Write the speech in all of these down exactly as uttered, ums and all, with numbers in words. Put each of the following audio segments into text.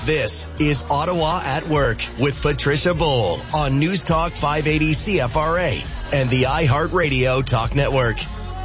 This is Ottawa at Work with Patricia Bowl on News Talk five eighty C F R A and the iHeartRadio Talk Network.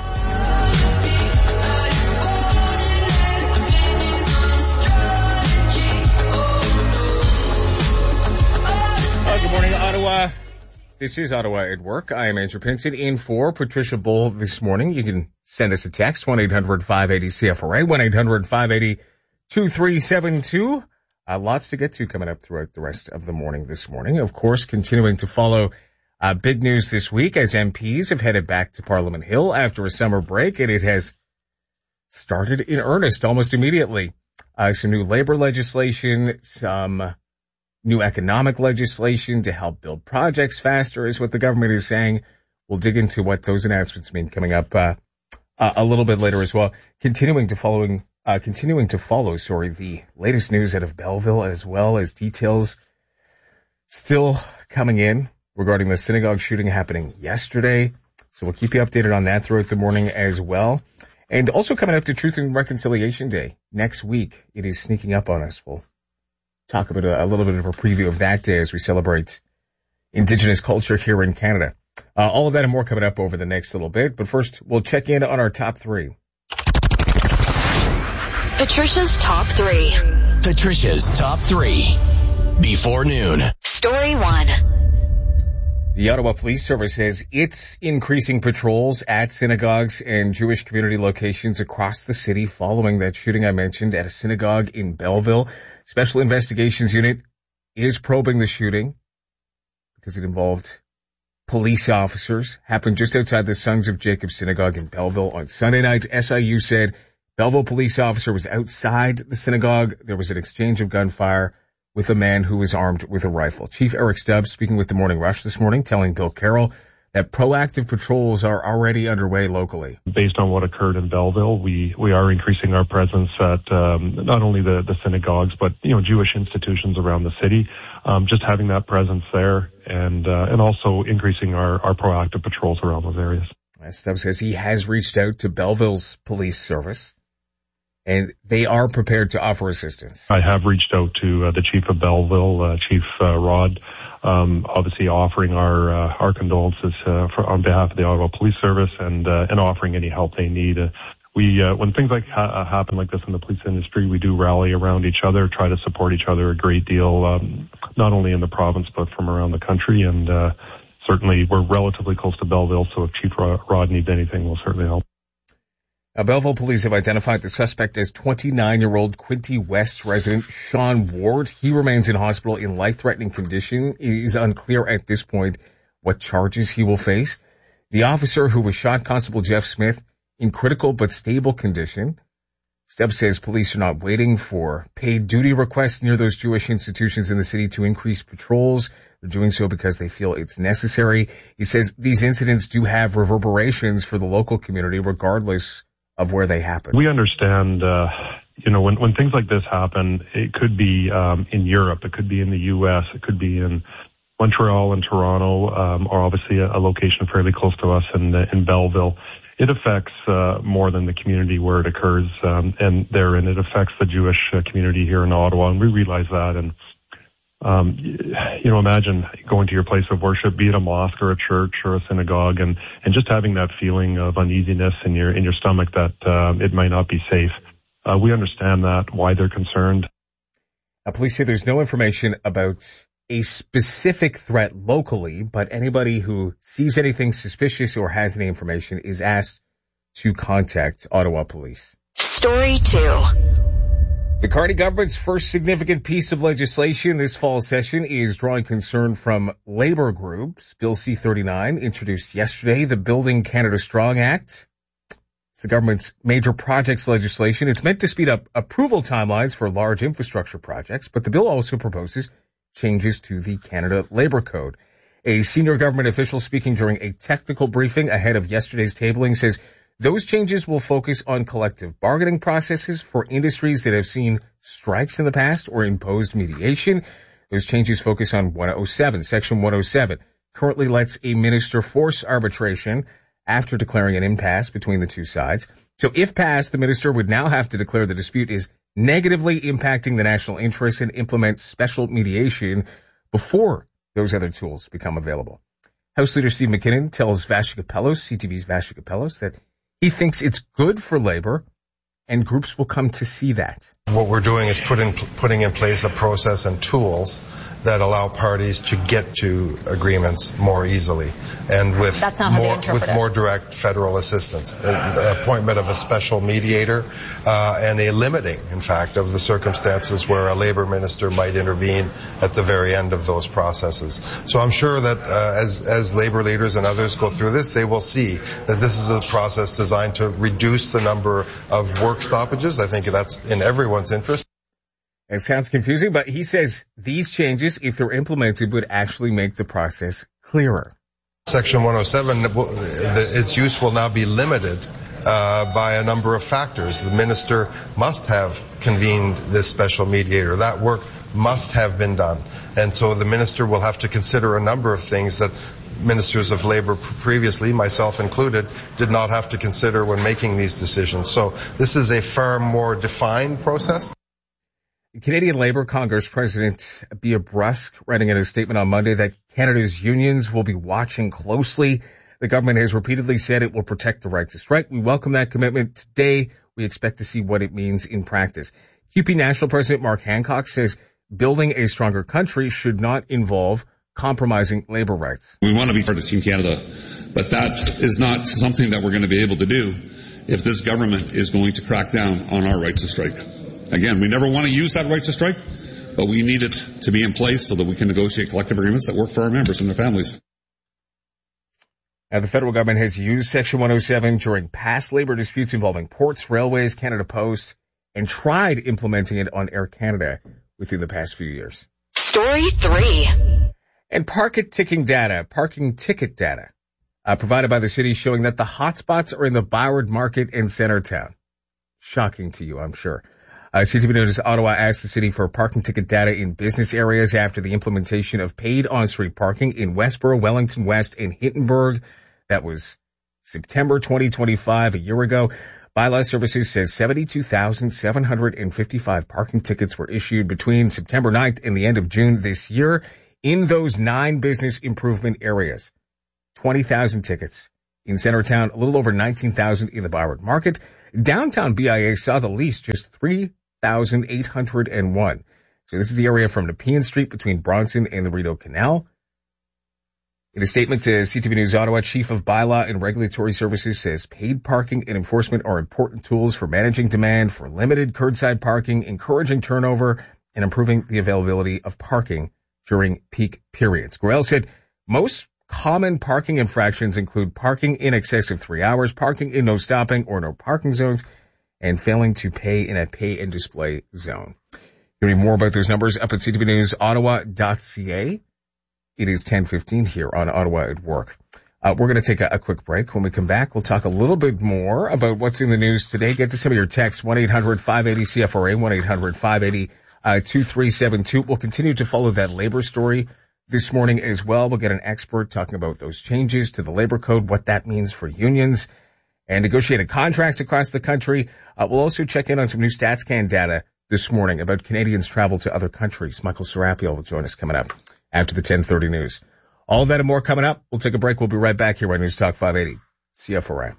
Oh, good morning, Ottawa. This is Ottawa at Work. I am Andrew Pinson in for Patricia Bowl this morning. You can send us a text, one eight hundred five eighty C F R A, one eight hundred five eighty two three seven two. Uh, lots to get to coming up throughout the rest of the morning this morning. Of course, continuing to follow uh, big news this week as M Ps have headed back to Parliament Hill after a summer break, and it has started in earnest almost immediately. Uh, some new labor legislation, some new economic legislation to help build projects faster is what the government is saying. We'll dig into what those announcements mean coming up uh, uh, a little bit later as well. Continuing to following, uh, continuing to follow, sorry, the latest news out of Belleville, as well as details still coming in regarding the synagogue shooting happening yesterday. So we'll keep you updated on that throughout the morning as well. And also coming up to Truth and Reconciliation Day next week. It is sneaking up on us. We'll talk about a, a little bit of a preview of that day as we celebrate Indigenous culture here in Canada. Uh, all of that and more coming up over the next little bit. But first, we'll check in on our top three. Patricia's top three. Patricia's top three. Before noon. Story one. The Ottawa Police Service says it's increasing patrols at synagogues and Jewish community locations across the city following that shooting I mentioned at a synagogue in Belleville. Special Investigations Unit is probing the shooting because it involved police officers. Happened just outside the Sons of Jacob Synagogue in Belleville on Sunday night. S I U said Belleville police officer was outside the synagogue. There was an exchange of gunfire with a man who was armed with a rifle. Chief Eric Stubbs speaking with the Morning Rush this morning, telling Bill Carroll that proactive patrols are already underway locally. Based on what occurred in Belleville, we, we are increasing our presence at um, not only the, the synagogues, but you know Jewish institutions around the city. Um, just having that presence there, and uh, and also increasing our, our proactive patrols around those areas. Stubbs says he has reached out to Belleville's police service, and they are prepared to offer assistance. I have reached out to uh, the chief of Belleville, uh, Chief uh, Rod. Um, obviously offering our uh, our condolences uh, for, on behalf of the Ottawa Police Service, and uh, and offering any help they need. Uh, we uh, when things like ha- happen like this in the police industry, we do rally around each other, try to support each other a great deal, um, not only in the province but from around the country. And uh, certainly, we're relatively close to Belleville, so if Chief Rod needs anything, we'll certainly help. Now, Belleville police have identified the suspect as twenty-nine-year-old Quinte West resident Sean Ward. He remains in hospital in life-threatening condition. It is unclear at this point what charges he will face. The officer who was shot, Constable Jeff Smith, in critical but stable condition. Stubbs says police are not waiting for paid duty requests near those Jewish institutions in the city to increase patrols. They're doing so because they feel it's necessary. He says these incidents do have reverberations for the local community regardless of where they happen. We understand, uh, you know, when, when things like this happen, it could be um, in Europe, it could be in the U S, it could be in Montreal and Toronto, um, or obviously a, a location fairly close to us in, in Belleville. It affects uh, more than the community where it occurs, um, and therein it affects the Jewish uh, community here in Ottawa, and we realize that. And Um, you know, imagine going to your place of worship, be it a mosque or a church or a synagogue, and, and just having that feeling of uneasiness in your in your stomach that uh, it might not be safe. Uh, we understand that, why they're concerned. Now, police say there's no information about a specific threat locally, but anybody who sees anything suspicious or has any information is asked to contact Ottawa Police. Story two. The Carney government's first significant piece of legislation this fall session is drawing concern from labor groups. Bill C thirty-nine introduced yesterday, the Building Canada Strong Act. It's the government's major projects legislation. It's meant to speed up approval timelines for large infrastructure projects, but the bill also proposes changes to the Canada Labor Code. A senior government official speaking during a technical briefing ahead of yesterday's tabling says those changes will focus on collective bargaining processes for industries that have seen strikes in the past or imposed mediation. Those changes focus on one oh seven. Section one oh seven currently lets a minister force arbitration after declaring an impasse between the two sides. So if passed, the minister would now have to declare the dispute is negatively impacting the national interest and implement special mediation before those other tools become available. House Leader Steve McKinnon tells Vassy Kapelos, C T V's Vassy Kapelos, that he thinks it's good for labor and groups will come to see that. What we're doing is put in, putting in place a process and tools that allow parties to get to agreements more easily and with That's not how more they interpret with it. more direct federal assistance. The appointment of a special mediator uh, and a limiting, in fact, of the circumstances where a labor minister might intervene at the very end of those processes. So I'm sure that uh, as as labor leaders and others go through this, they will see that this is a process designed to reduce the number of work stoppages. I think that's in everyone's interest. It sounds confusing, but he says these changes, if they're implemented, would actually make the process clearer. Section one oh seven, its use will now be limited uh, by a number of factors. The minister must have convened this special mediator. That work must have been done. And so the minister will have to consider a number of things that ministers of labor previously, myself included, did not have to consider when making these decisions. So this is a far more defined process. Canadian Labour Congress President Bia Brusk writing in a statement on Monday that Canada's unions will be watching closely. The government has repeatedly said it will protect the right to strike. We welcome that commitment. Today, we expect to see what it means in practice. C U P National President Mark Hancock says building a stronger country should not involve compromising labor rights. We want to be part of Team Canada, but that is not something that we're going to be able to do if this government is going to crack down on our right to strike. Again, we never want to use that right to strike, but we need it to be in place so that we can negotiate collective agreements that work for our members and their families. Now, the federal government has used Section one oh seven during past labor disputes involving ports, railways, Canada Post, and tried implementing it on Air Canada within the past few years. Story three. And parking ticking data, parking ticket data, uh, provided by the city showing that the hotspots are in the Byward Market and Centertown. Shocking to you, I'm sure. Uh, C T V News Ottawa asked the city for parking ticket data in business areas after the implementation of paid on-street parking in Westboro, Wellington West, and Hittenburg. That was September twenty twenty-five, a year ago. Bylaw Services says seventy-two thousand seven hundred fifty-five parking tickets were issued between September ninth and the end of June this year in those nine business improvement areas. twenty thousand tickets in Centertown, a little over nineteen thousand in the Byward Market. Downtown B I A saw the least, just three thousand eight hundred one. So this is the area from Nepean Street between Bronson and the Rideau Canal. In a statement to C T V News Ottawa, Chief of Bylaw and Regulatory Services says paid parking and enforcement are important tools for managing demand for limited curbside parking, encouraging turnover, and improving the availability of parking during peak periods. Gorel said most common parking infractions include parking in excess of three hours, parking in no stopping or no parking zones, and failing to pay in a pay and display zone. You can read more about those numbers up at c t v news ottawa dot c a. It is ten fifteen here on Ottawa at Work. Uh, we're going to take a, a quick break. When we come back, we'll talk a little bit more about what's in the news today. Get to some of your texts, one eight hundred five eighty C F R A, one eight hundred five eighty two three seven two. We'll continue to follow that labor story this morning as well. We'll get an expert talking about those changes to the labor code, what that means for unions and negotiated contracts across the country. Uh, we'll also check in on some new StatsCan data this morning about Canadians' travel to other countries. Michael Serapio will join us coming up after the ten thirty news. All that and more coming up. We'll take a break. We'll be right back here on News Talk five eighty C F R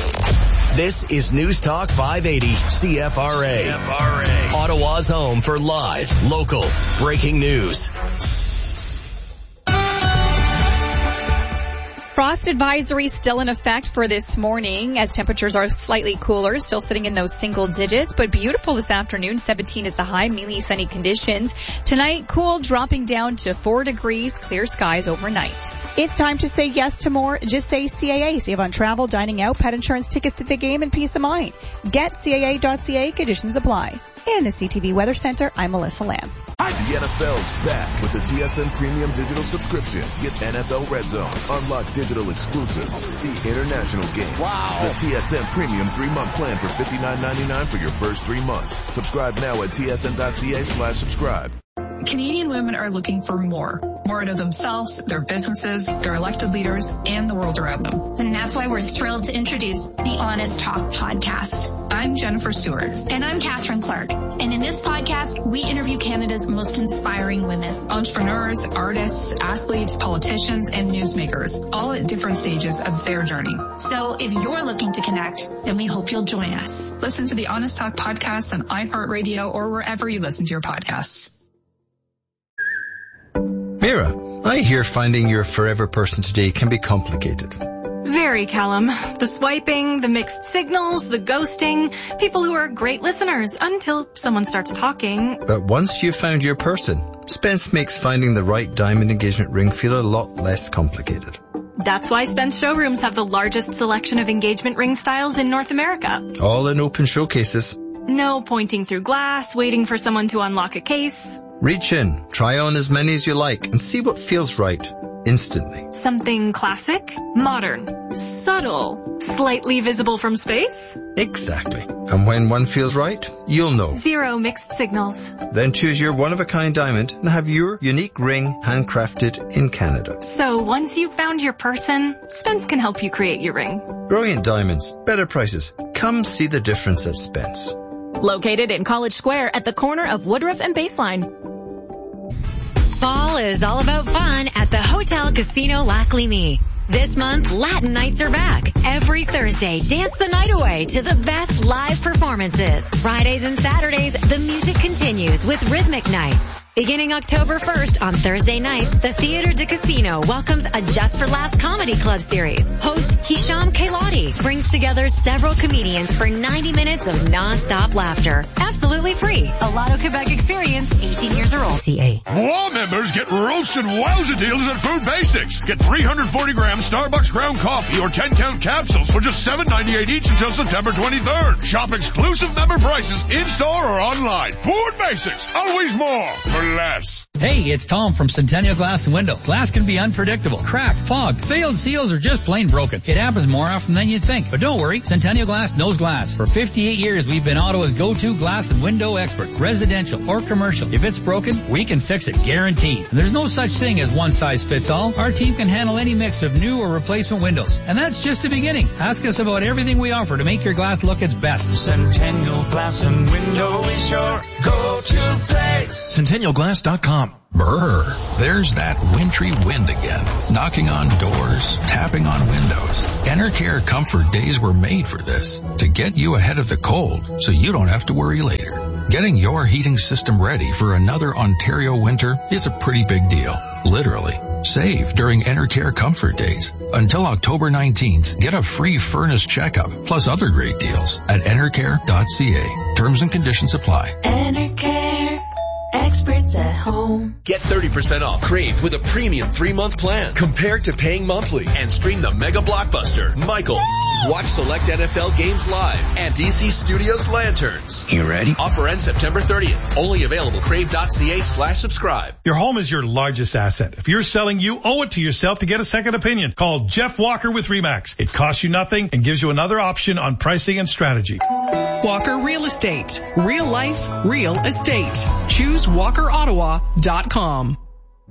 A. This is News Talk five eighty C F R A. C F R A. Ottawa's home for live, local, breaking news. Frost advisory still in effect for this morning as temperatures are slightly cooler, still sitting in those single digits, but beautiful this afternoon. seventeen is the high, mainly sunny conditions. Tonight, cool, dropping down to four degrees, clear skies overnight. It's time to say yes to more. Just say C A A. Save on travel, dining out, pet insurance, tickets to the game, and peace of mind. Get C A A dot C A. Conditions apply. In the C T V Weather Center, I'm Melissa Lamb. The N F L's back with the T S N Premium Digital Subscription. Get N F L Red Zone, unlock digital exclusives, see international games. Wow. The T S N Premium three-month plan for fifty-nine ninety-nine for your first three months. Subscribe now at T S N dot C A slash subscribe. Canadian women are looking for more. more out of themselves, their businesses, their elected leaders, and the world around them. And that's why we're thrilled to introduce the Honest Talk podcast. I'm Jennifer Stewart. And I'm Catherine Clark. And in this podcast, we interview Canada's most inspiring women. Entrepreneurs, artists, athletes, politicians, and newsmakers, all at different stages of their journey. So if you're looking to connect, then we hope you'll join us. Listen to the Honest Talk podcast on iHeartRadio or wherever you listen to your podcasts. Mira, I hear finding your forever person today can be complicated. Very, Callum. The swiping, the mixed signals, the ghosting, people who are great listeners until someone starts talking. But once you've found your person, Spence makes finding the right diamond engagement ring feel a lot less complicated. That's why Spence showrooms have the largest selection of engagement ring styles in North America. All in open showcases. No pointing through glass, waiting for someone to unlock a case. Reach in, try on as many as you like, and see what feels right instantly. Something classic, modern, subtle, slightly visible from space? Exactly. And when one feels right, you'll know. Zero mixed signals. Then choose your one-of-a-kind diamond and have your unique ring handcrafted in Canada. So once you've found your person, Spence can help you create your ring. Brilliant diamonds, better prices. Come see the difference at Spence. Located in College Square at the corner of Woodruff and Baseline. Fall is all about fun at the Hotel Casino Lac Lémy. This month, Latin nights are back. Every Thursday, dance the night away to the best live performances. Fridays and Saturdays, the music continues with Rhythmic Night. Beginning October first on Thursday nights, the Theatre de Casino welcomes a Just for Laughs comedy club series. Host Hisham Kailati brings together several comedians for ninety minutes of non-stop laughter. Absolutely free. A Lotto Quebec experience, eighteen years or old. C A. Law members get roasted wowza deals at Food Basics. Get three hundred forty gram Starbucks ground coffee or ten count capsules for just seven ninety-eight each until September twenty-third. Shop exclusive member prices in-store or online. Food Basics. Always more for less. Hey, it's Tom from Centennial Glass and Window. Glass can be unpredictable. Cracked, fogged, failed seals, or just plain broken. It happens more often than you'd think. But don't worry, Centennial Glass knows glass. For fifty-eight years, we've been Ottawa's go-to glass and window experts. Residential or commercial. If it's broken, we can fix it, guaranteed. And there's no such thing as one size fits all. Our team can handle any mix of new or replacement windows. And that's just the beginning. Ask us about everything we offer to make your glass look its best. Centennial Glass and Window is your go-to place. Centennial Glass dot com. Brr, there's that wintry wind again, knocking on doors, tapping on windows. Enercare Comfort Days were made for this, to get you ahead of the cold so you don't have to worry later. Getting your heating system ready for another Ontario winter is a pretty big deal, literally. Save during Enercare Comfort Days. Until October nineteenth, get a free furnace checkup plus other great deals at enercare dot c a. Terms and conditions apply. Enercare. Experts at home. Get thirty percent off Crave with a premium three-month plan compared to paying monthly, and stream the mega blockbuster, Michael. Watch select N F L games live and D C Studios Lanterns. You ready? Offer ends September thirtieth. Only available crave dot c a slash subscribe. Your home is your largest asset. If you're selling, you owe it to yourself to get a second opinion. Call Jeff Walker with RE/MAX. It costs you nothing and gives you another option on pricing and strategy. Walker Real Estate. Real life, real estate. Choose walker ottawa dot com.